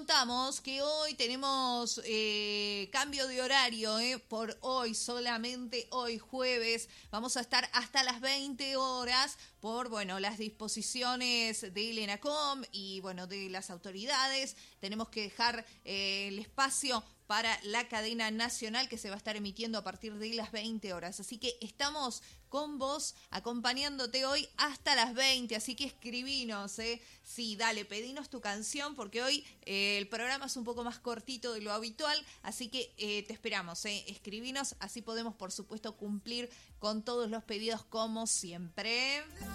contamos que hoy tenemos cambio de horario, por hoy, solamente hoy jueves. Vamos a estar hasta las 20 horas por, bueno, las disposiciones del ENACOM y, bueno, de las autoridades. Tenemos que dejar el espacio para la cadena nacional que se va a estar emitiendo a partir de las 20 horas. Así que estamos con vos, acompañándote hoy hasta las 20, así que escribinos, sí, dale, pedinos tu canción, porque hoy el programa es un poco más cortito de lo habitual, así que te esperamos, escribinos, así podemos, por supuesto, cumplir con todos los pedidos como siempre.